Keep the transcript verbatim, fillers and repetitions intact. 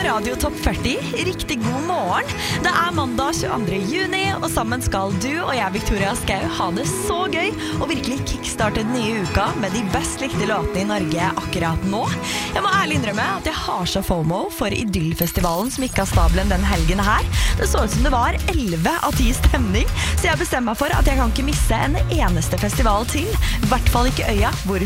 Radio Topp førti. Riktig god morgen. Det er mandag tjueandre juni, og sammen skal du og jeg, Victoria Skau, ha det så gøy og virkelig kickstarte den nye uka med de best likte låtene i Norge akkurat nå. Jeg må ærlig innrømme at jeg har så FOMO for Idyllfestivalen som gikk av stabelen den helgen her. Det så ut som det var elleve av ti stemning, så jeg bestemmer meg for at jeg kan ikke misse en eneste festival til. I hvert fall ikke Øya, hvor